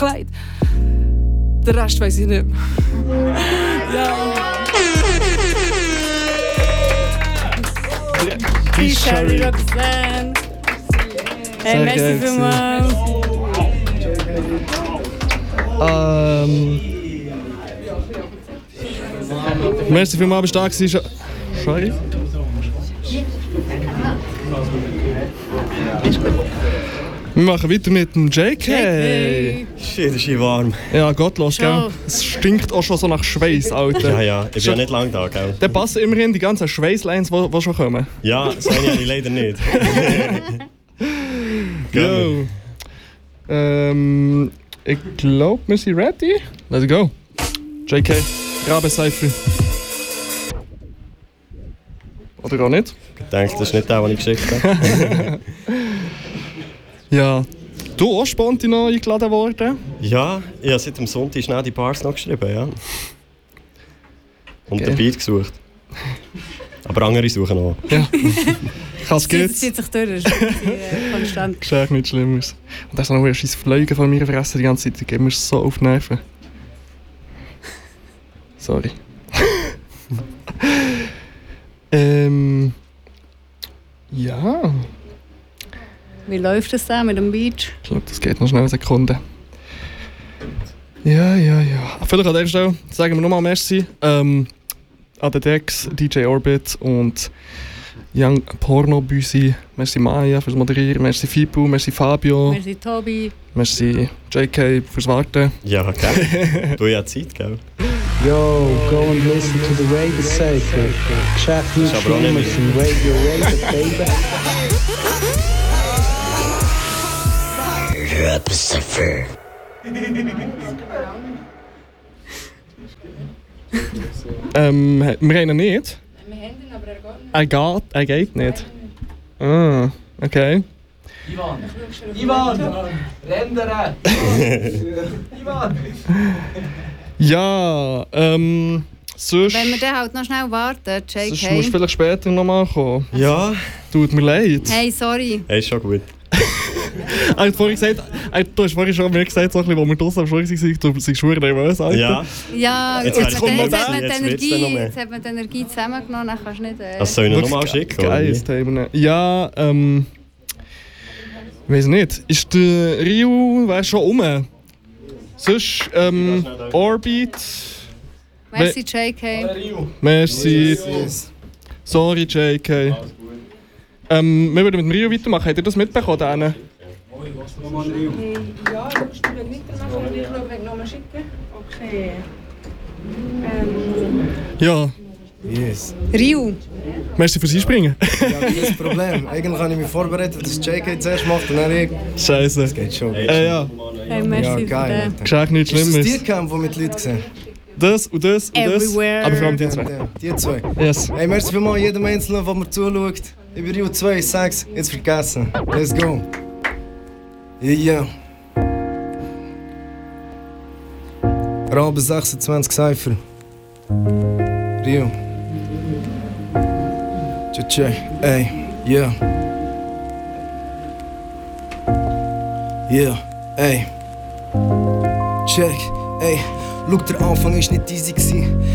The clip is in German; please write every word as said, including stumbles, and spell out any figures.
gelegt. Den Rest weiss ich nicht mehr. Ja. Die Sherry Roxanne. Hey, merci vielmals. Ähm. Merci vielmals, bist du da gewesen. Sorry. Wir machen weiter mit dem J K. Hey. Shit, ist hier warm. Ja, gottlos, gell? Schon. Es stinkt auch schon so nach Schweiß, Alter. Ja, ja, ich bin ja nicht lange da, gell? Dann passen immerhin die ganzen Schweißlines, die schon kommen. Ja, das habe ich leider nicht. Go. Ähm, ich glaube, wir sind ready. Let's go. J K, Grabenseifer. Oder gar nicht? Ich denke, das ist nicht der, den ich geschickt habe. Ja. Du auch spontan noch eingeladen worden? Ja, ich habe seit dem Sonntag schnell die Bars noch geschrieben, ja. Und Okay. den Beat gesucht. Aber andere suchen auch. Ja. Was Es geht's? zieht sich durch, das ist äh, konstant. Das ist echt nichts Schlimmes. Und das ist noch ein scheiß Fliegen von mir fressen die ganze Zeit. Die geben mir so auf die Nerven. Sorry. ähm. Ja. Wie läuft es da mit dem Beach? Ich glaube, das geht noch schnell eine Sekunde. Ja, ja, ja. Vielleicht an der Stelle sagen wir nochmal Merci ähm, an den Dex, D J Orbit und Young Pornobüsi. Merci Maya fürs Moderieren, merci Fipu, merci Fabio, Merci Tobi. merci J K fürs Warten. Ja, gell? Du hast Zeit, gell? Yo, go and listen to the Radio Cycle. Check new Ist aber auch nicht streamers and Radio Radio, baby. Ähm, wir haben ihn nicht. Wir haben ihn, aber er geht nicht. Er geht, er geht nicht. Ah, okay. Ivan! Ivan! Rendere! Ivan! Ja, ähm, sonst... Wenn wir dann halt noch schnell warten, Sonst musst du J K. vielleicht später nochmal kommen. Ja. Tut mir leid. Hey, sorry. Hey, ist schon gut. Er hat vorhin gesagt, er, du hast vorhin schon mir gesagt, so ein bisschen, wo wir draussen am Schwur waren, du bist schwer nervös, Alter. Ja. Ja, Jetzt jetzt, werde hat ich man, kommen. jetzt, hat man die Jetzt wird's dann noch Energie, mehr. jetzt hat man die Energie zusammengenommen, dann kannst du nicht... Äh, Das soll ich noch Wirklich mal schicken, oder geiles wie? Thema. Ja, ähm... Ich weiss nicht. Ist der Rio wär schon rum? Sonst, ähm... Orbit... Merci J K. Merci. Sorry, J K. Ähm, wir würden mit dem Rio weitermachen. Habt ihr das mitbekommen, Dänen? Ja, du spielst weitermachen und ich schaue, wenn ich nochmal schicken. Okay. Ähm... Ja. Yes. Rio. Merci fürs Einspringen. Ja, das ist das Problem. Eigentlich habe ich mich vorbereitet, dass J K zuerst macht und dann ich. Scheiße. Das geht schon. Äh, ja. Hey, merci Ja, für geil. den. Alter. Geschenk nichts Ist das Schlimmes. Tiercamp, wo mit Leuten gesehen? Das und das und das. Everywhere. Aber vor allem die zwei. Ja, die zwei. Yes. Hey, merci vielmals jedem Einzelnen, der mir zuschaut. Ich bin Rio zwei, ich sag's, jetzt vergessen. Let's go. Yeah, yeah. Rabe sechsundzwanzig Cypher. Rio. Tschüss, ey, yeah. Yeah, ey. Check, ey. Schau, der Anfang war nicht easy.